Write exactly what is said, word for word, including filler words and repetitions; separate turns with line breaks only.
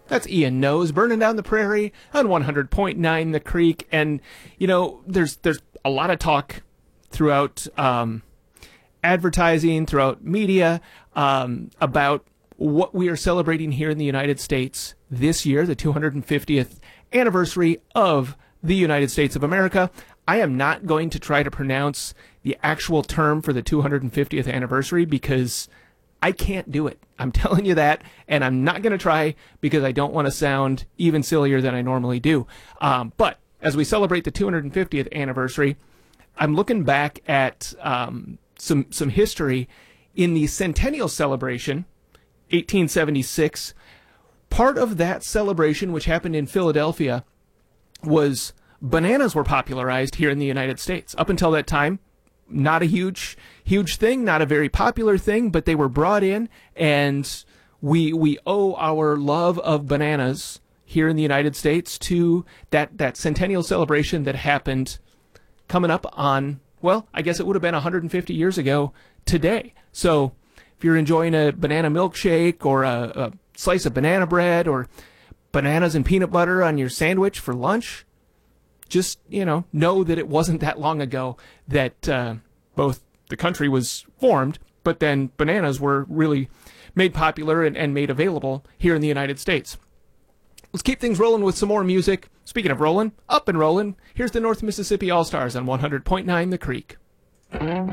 That's Ian Knows, Burning Down the Prairie on one hundred point nine The Creek. And, you know, there's there's a lot of talk throughout um, advertising, throughout media, um, about what we are celebrating here in the United States this year, the two hundred fiftieth anniversary of the United States of America. I am not going to try to pronounce the actual term for the two hundred fiftieth anniversary because I can't do it. I'm telling you that, and I'm not going to try because I don't want to sound even sillier than I normally do. Um, but as we celebrate the two hundred fiftieth anniversary, I'm looking back at um, some some history in the centennial celebration, eighteen seventy-six. Part of that celebration, which happened in Philadelphia, was bananas were popularized here in the United States. Up until that time, not a huge, huge thing, not a very popular thing, but they were brought in, and we we owe our love of bananas here in the United States to that, that centennial celebration that happened coming up on, well, I guess it would have been one hundred fifty years ago today. So if you're enjoying a banana milkshake or a, a slice of banana bread or bananas and peanut butter on your sandwich for lunch, just, you know, know that it wasn't that long ago that uh, both the country was formed, but then bananas were really made popular and, and made available here in the United States. Let's keep things rolling with some more music. Speaking of rolling, up and rolling, here's the North Mississippi All-Stars on one hundred point nine The Creek.